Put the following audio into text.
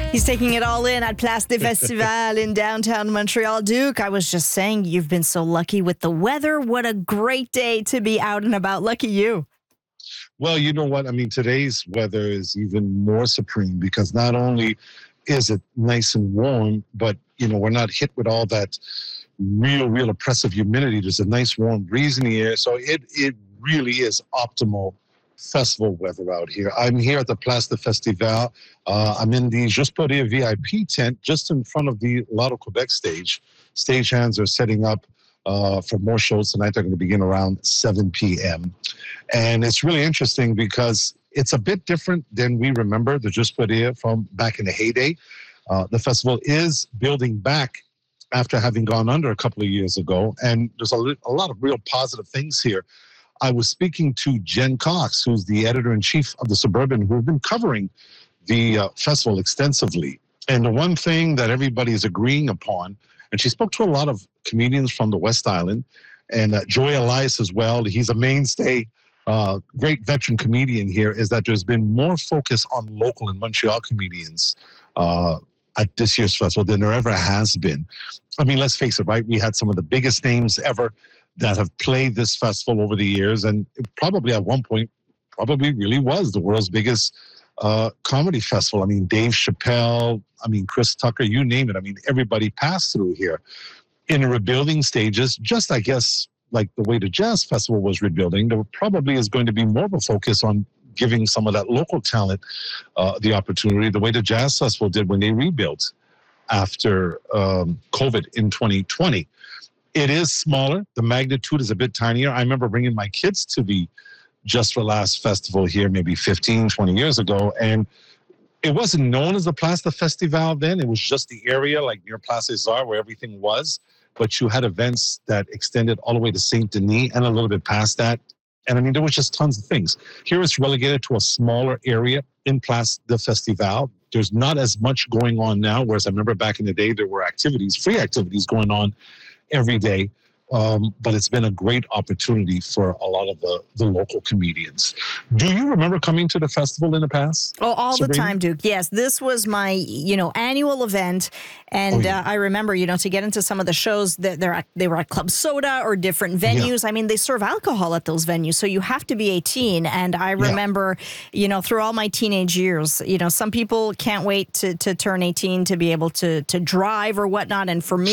He's taking it all in at Place des Festivals in downtown Montreal. Duke, I was just saying, you've been so lucky with the weather. What a great day to be out and about. Lucky you. Well, you know what? I mean, today's weather is even more supreme because not only is it nice and warm, but, we're not hit with all that real oppressive humidity. There's a nice warm breeze in the air. So it really is optimal festival weather out here. I'm here at the Place de Festival. I'm in the Juste pour rire VIP tent just in front of the Lotto Quebec stage. Stagehands are setting up for more shows tonight. They're going to begin around 7 p.m. And it's really interesting because it's a bit different than we remember the Juste pour rire from back in the heyday. The festival is building back after having gone under a couple of years ago. And there's a lot of real positive things here. I was speaking to Jen Cox, who's the editor-in-chief of The Suburban, who have been covering the festival extensively. And the one thing that everybody is agreeing upon, and she spoke to a lot of comedians from the West Island, and Joey Elias as well, he's a mainstay, great veteran comedian here, is that there's been more focus on local and Montreal comedians at this year's festival than there ever has been. I mean, let's face it, right? We had some of the biggest names ever that have played this festival over the years, and it probably at one point really was the world's biggest comedy festival. I mean, Dave Chappelle, Chris Tucker, you name it. I mean, everybody passed through here. In the rebuilding stages, just I guess like the way the Jazz Festival was rebuilding, there probably is going to be more of a focus on giving some of that local talent the opportunity, the way the Jazz Festival did when they rebuilt after COVID in 2020. It is smaller. The magnitude is a bit tinier. I remember bringing my kids to the Just for Laughs festival here maybe 15, 20 years ago, and it wasn't known as the Place de Festival then. It was just the area like near Place des Arts where everything was, but you had events that extended all the way to Saint Denis and a little bit past that. And there was just tons of things. Here it's relegated to a smaller area in Place de Festival. There's not as much going on now, whereas I remember back in the day there were free activities going on every day. But it's been a great opportunity for a lot of the local comedians. Do you remember coming to the festival in the past? Oh, all Sabrina? the time, Duke. Yes, this was my, annual event. And I remember, to get into some of the shows, that they were at Club Soda or different venues. Yeah. They serve alcohol at those venues, so you have to be 18. And I remember, through all my teenage years, some people can't wait to turn 18 to be able to drive or whatnot. And for me,